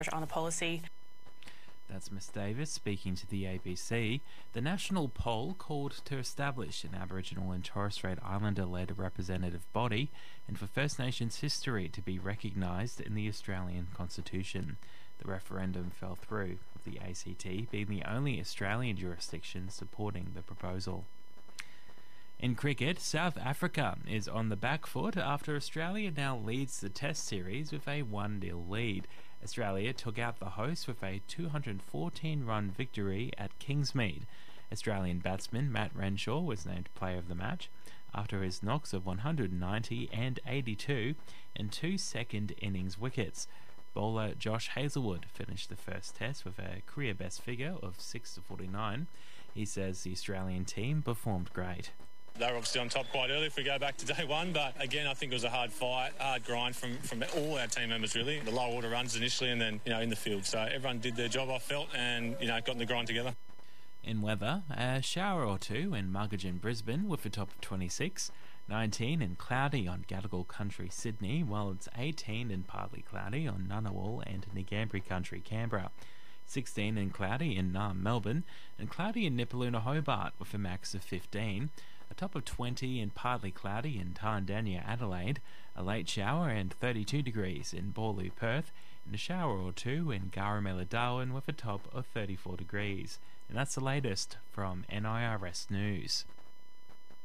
on the policy. That's Miss Davis speaking to the ABC. The national poll called to establish an Aboriginal and Torres Strait Islander-led representative body and for First Nations history to be recognised in the Australian Constitution. The referendum fell through, with the ACT being the only Australian jurisdiction supporting the proposal. In cricket, South Africa is on the back foot after Australia now leads the Test series with a 1-0 lead. Australia took out the hosts with a 214-run victory at Kingsmead. Australian batsman Matt Renshaw was named Player of the Match after his knocks of 190 and 82 and 2 second-innings wickets. Bowler Josh Hazlewood finished the first Test with a career best figure of 6-49. He says the Australian team performed great. They were obviously on top quite early if we go back to day one, but again, I think it was a hard fight, hard grind from all our team members really. The low order runs initially and then, in the field. So everyone did their job, I felt, and, got in the grind together. In weather, a shower or two in Muggeridge, Brisbane with a top of 26, 19 and cloudy on Gadigal Country, Sydney, while it's 18 and partly cloudy on Ngunnawal and Ngambri Country, Canberra. 16 and cloudy in Naarm, Melbourne, and cloudy in Nipaluna, Hobart with a max of 15, a top of 20 and partly cloudy in Tarndanya, Adelaide, a late shower and 32 degrees in Boorloo, Perth, and a shower or two in Garamela, Darwin with a top of 34 degrees. And that's the latest from NIRS News.